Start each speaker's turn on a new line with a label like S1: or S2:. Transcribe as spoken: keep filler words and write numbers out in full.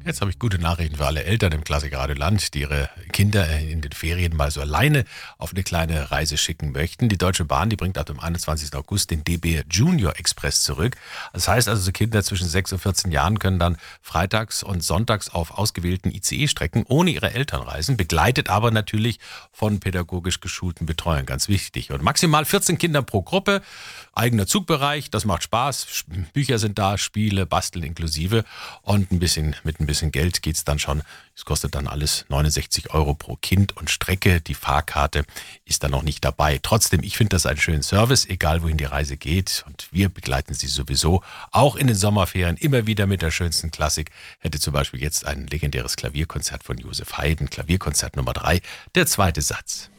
S1: Jetzt habe ich gute Nachrichten für alle Eltern im Klassikradio-Land, die ihre Kinder in den Ferien mal so alleine auf eine kleine Reise schicken möchten. Die Deutsche Bahn, die bringt ab dem einundzwanzigsten August den D B Junior Express zurück. Das heißt also, so Kinder zwischen sechs und vierzehn Jahren können dann freitags und sonntags auf ausgewählten I C E-Strecken ohne ihre Eltern reisen, begleitet aber natürlich von pädagogisch geschulten Betreuern, ganz wichtig. Und maximal vierzehn Kinder pro Gruppe, eigener Zugbereich, das macht Spaß, Bücher sind da, Spiele, Basteln inklusive und ein bisschen mit ein bisschen Geld geht's dann schon. Es kostet dann alles neunundsechzig Euro pro Kind und Strecke. Die Fahrkarte ist dann noch nicht dabei. Trotzdem, ich finde das einen schönen Service, egal wohin die Reise geht. Und wir begleiten sie sowieso auch in den Sommerferien immer wieder mit der schönsten Klassik. Hätte zum Beispiel jetzt ein legendäres Klavierkonzert von Josef Haydn, Klavierkonzert Nummer drei, der zweite Satz.